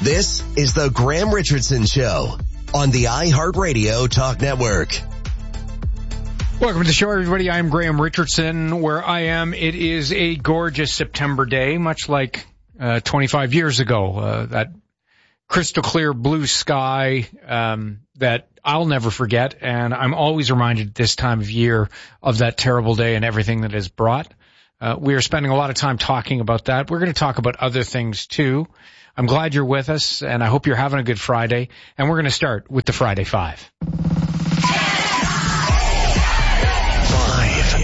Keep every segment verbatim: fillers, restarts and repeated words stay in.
This is the Graham Richardson Show on the iHeartRadio Talk Network. Welcome to the show, everybody. I'm Graham Richardson. Where I am, it is a gorgeous September day, much like uh, twenty-five years ago. Uh, that crystal clear blue sky um, that I'll never forget, and I'm always reminded at this time of year of that terrible day and everything that is brought. Uh, we are spending a lot of time talking about that. We're going to talk about other things, too. I'm glad you're with us, and I hope you're having a good Friday. And we're going to start with the Friday Five. Five.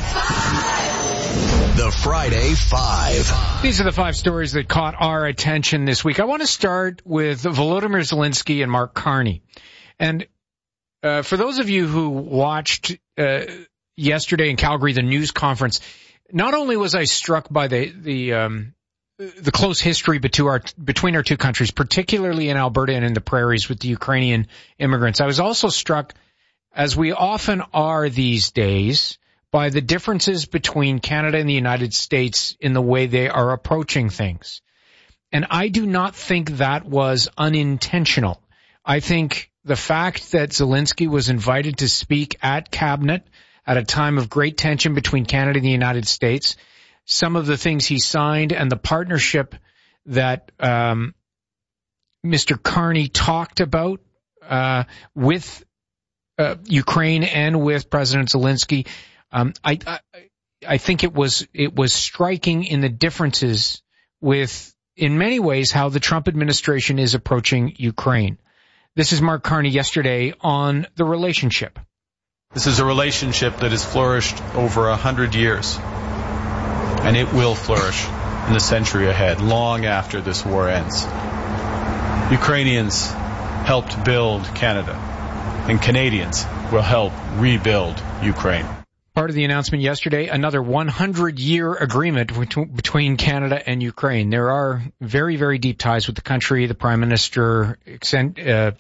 The Friday Five. These are the five stories that caught our attention this week. I want to start with Volodymyr Zelensky and Mark Carney. And uh, for those of you who watched uh, yesterday in Calgary, the news conference, not only was I struck by the the um, the close history between our, between our two countries, particularly in Alberta and in the prairies with the Ukrainian immigrants, I was also struck, as we often are these days, by the differences between Canada and the United States in the way they are approaching things. And I do not think that was unintentional. I think the fact that Zelensky was invited to speak at Cabinet at a time of great tension between Canada and the United States, some of the things he signed and the partnership that um, Mister Carney talked about uh, with uh, Ukraine and with President Zelensky, um, I, I I think it was it was striking in the differences with, in many ways, how the Trump administration is approaching Ukraine. This is Mark Carney yesterday on the relationship. This is a relationship that has flourished over a hundred years. And it will flourish in the century ahead, long after this war ends. Ukrainians helped build Canada, and Canadians will help rebuild Ukraine. Part of the announcement yesterday, another one hundred year agreement between Canada and Ukraine. There are very, very deep ties with the country. The Prime Minister uh,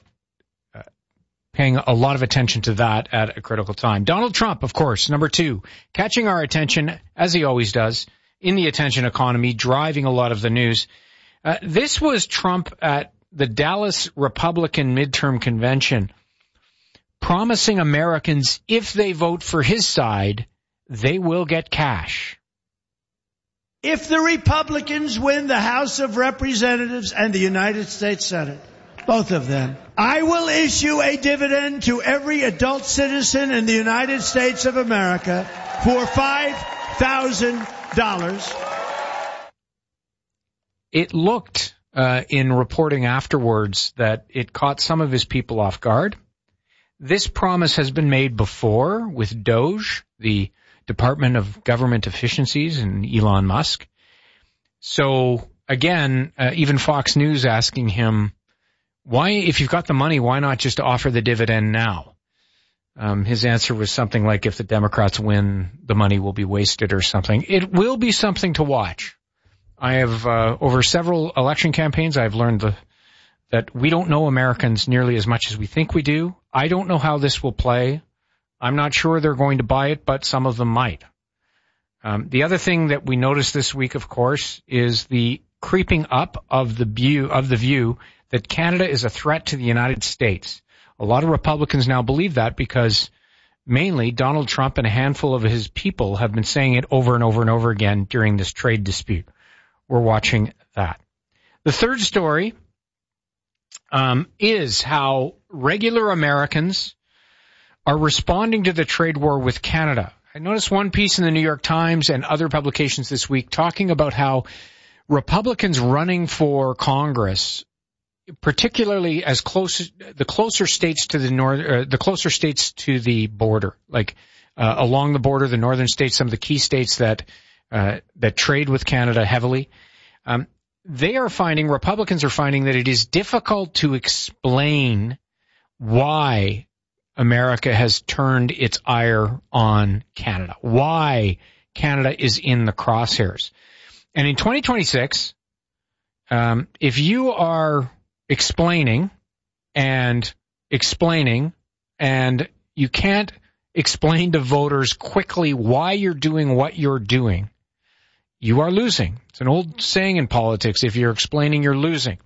paying a lot of attention to that at a critical time. Donald Trump, of course, number two, catching our attention, as he always does, in the attention economy, driving a lot of the news. Uh, this was Trump at the Dallas Republican midterm convention, promising Americans if they vote for his side, they will get cash. If the Republicans win the House of Representatives and the United States Senate, both of them, I will issue a dividend to every adult citizen in the United States of America for five thousand dollars. It looked, uh, in reporting afterwards, that it caught some of his people off guard. This promise has been made before with DOGE, the Department of Government Efficiencies, and Elon Musk. So, again, uh, even Fox News asking him, why, if you've got the money, why not just offer the dividend now? Um, his answer was something like, if the Democrats win, the money will be wasted or something. It will be something to watch. I have, uh, over several election campaigns, I've learned the, that we don't know Americans nearly as much as we think we do. I don't know how this will play. I'm not sure they're going to buy it, but some of them might. Um, the other thing that we noticed this week, of course, is the creeping up of the view, of the view that Canada is a threat to the United States. A lot of Republicans now believe that because mainly Donald Trump and a handful of his people have been saying it over and over and over again during this trade dispute. We're watching that. The third story um, is how regular Americans are responding to the trade war with Canada. I noticed one piece in the New York Times and other publications this week talking about how Republicans running for Congress, particularly as close, the closer states to the north, uh, the closer states to the border, like uh, along the border, the northern states, some of the key states that uh, that trade with Canada heavily, um, they are finding, Republicans are finding that it is difficult to explain why America has turned its ire on Canada, why Canada is in the crosshairs. And in twenty twenty-six, um, if you are explaining and explaining and you can't explain to voters quickly why you're doing what you're doing, you are losing. It's an old saying in politics, if you're explaining, you're losing.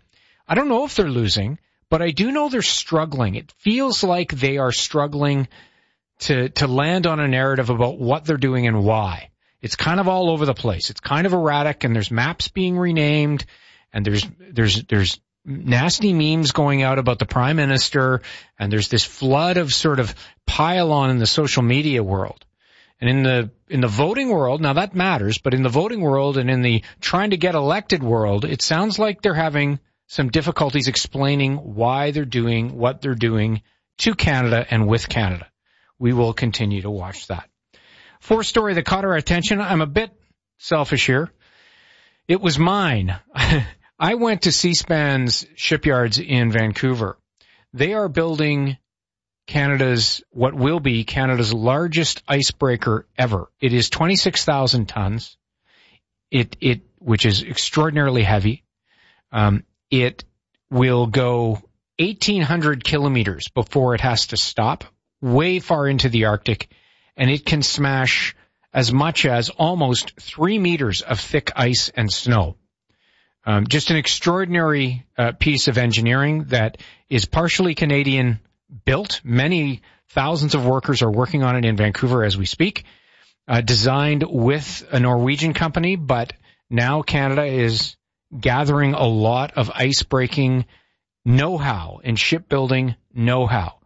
I don't know if they're losing, but I do know they're struggling. It feels like they are struggling to to land on a narrative about what they're doing and why. It's kind of all over the place. It's kind of erratic, and there's maps being renamed, and there's there's there's nasty memes going out about the prime minister, and there's this flood of sort of pile-on in the social media world. And in the in the voting world, now that matters, but in the voting world and in the trying to get elected world, it sounds like they're having some difficulties explaining why they're doing what they're doing to Canada and with Canada. We will continue to watch that. Fourth story that caught our attention. I'm a bit selfish here. It was mine. I went to C-SPAN's shipyards in Vancouver. They are building Canada's, what will be Canada's largest icebreaker ever. It is twenty-six thousand tons. It, it, which is extraordinarily heavy. Um, it will go eighteen hundred kilometers before it has to stop, way far into the Arctic, and it can smash as much as almost three meters of thick ice and snow. Um, just an extraordinary uh, piece of engineering that is partially Canadian built. Many thousands of workers are working on it in Vancouver as we speak. Uh, designed with a Norwegian company, but now Canada is gathering a lot of ice-breaking know-how and shipbuilding know-how.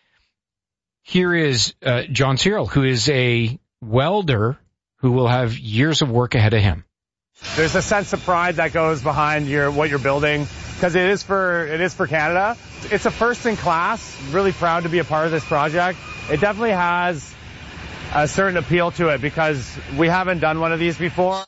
Here is uh, John Cyril, who is a welder who will have years of work ahead of him. There's a sense of pride that goes behind your what you're building because it is for it is for Canada. It's a first in class. Really proud to be a part of this project. It definitely has a certain appeal to it because we haven't done one of these before.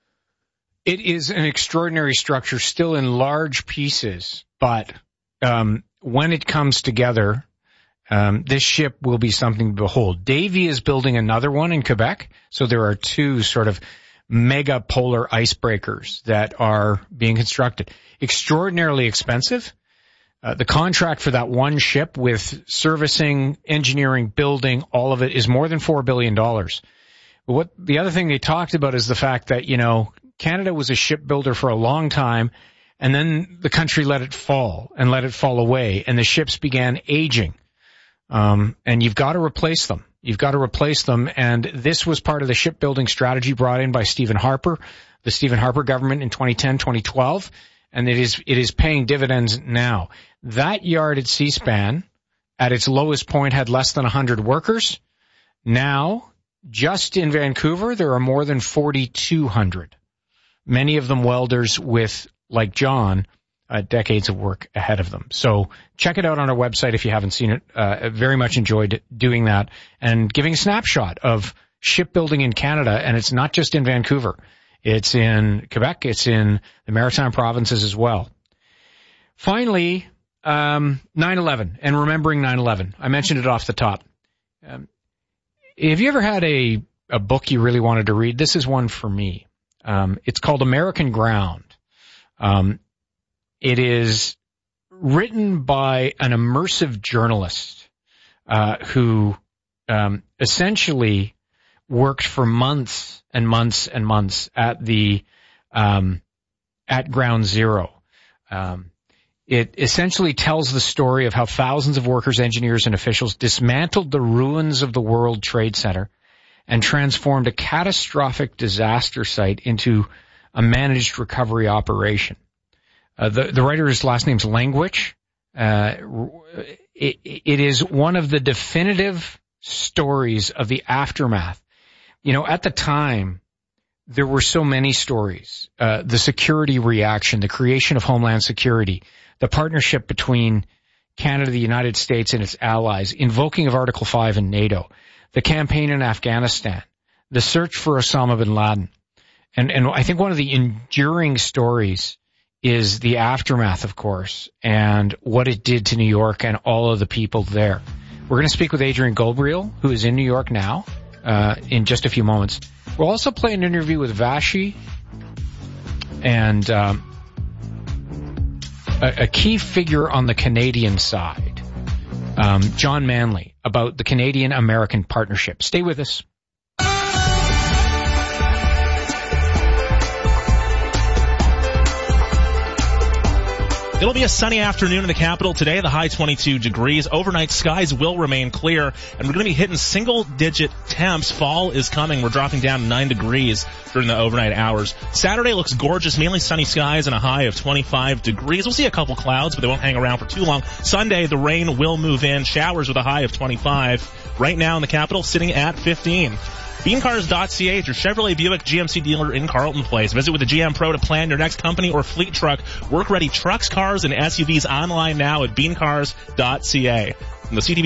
It is an extraordinary structure, still in large pieces, but um, when it comes together, um, this ship will be something to behold. Davy is building another one in Quebec, so there are two sort of mega polar icebreakers that are being constructed. Extraordinarily expensive. Uh, the contract for that one ship with servicing, engineering, building, all of it is more than four billion dollars. But what the other thing they talked about is the fact that, you know, Canada was a shipbuilder for a long time, and then the country let it fall and let it fall away, and the ships began aging. Um, and you've got to replace them. You've got to replace them, and this was part of the shipbuilding strategy brought in by Stephen Harper, the Stephen Harper government in twenty ten, twenty twelve, and it is it is paying dividends now. That yard at C-SPAN, at its lowest point, had less than one hundred workers. Now, just in Vancouver, there are more than forty-two hundred. Many of them welders with, like John, uh, decades of work ahead of them. So check it out on our website if you haven't seen it. Uh, very much enjoyed doing that and giving a snapshot of shipbuilding in Canada. And it's not just in Vancouver. It's in Quebec. It's in the Maritime provinces as well. Finally, um, nine eleven and remembering nine eleven. I mentioned it off the top. Um, have you ever had a, a book you really wanted to read? This is one for me. Um, it's called American Ground. Um, it is written by an immersive journalist, uh, who, um, essentially worked for months and months and months at the, um, at Ground Zero. Um, it essentially tells the story of how thousands of workers, engineers, and officials dismantled the ruins of the World Trade Center and transformed a catastrophic disaster site into a managed recovery operation. Uh, the, the writer's last name's Langwich. Uh, it, it is one of the definitive stories of the aftermath. You know, at the time, there were so many stories. Uh, the security reaction, the creation of Homeland Security, the partnership between Canada, the United States, and its allies, invoking of Article five in NATO, the campaign in Afghanistan, the search for Osama bin Laden. And, and I think one of the enduring stories is the aftermath, of course, and what it did to New York and all of the people there. We're going to speak with Adrian Gobriel, who is in New York now, uh, in just a few moments. We'll also play an interview with Vashi and um, a, a key figure on the Canadian side, um, John Manley, about the Canadian-American partnership. Stay with us. It'll be a sunny afternoon in the capital today, the high twenty-two degrees. Overnight skies will remain clear, and we're going to be hitting single-digit temps. Fall is coming. We're dropping down nine degrees during the overnight hours. Saturday looks gorgeous, mainly sunny skies and a high of twenty-five degrees. We'll see a couple clouds, but they won't hang around for too long. Sunday, the rain will move in. Showers with a high of twenty-five. Right now in the capital, sitting at fifteen. bean cars dot c h, your Chevrolet Buick G M C dealer in Carlton Place. Visit with a G M Pro to plan your next company or fleet truck. Work-ready trucks, cars, and S U Vs online now at bean cars dot c a. From the C D B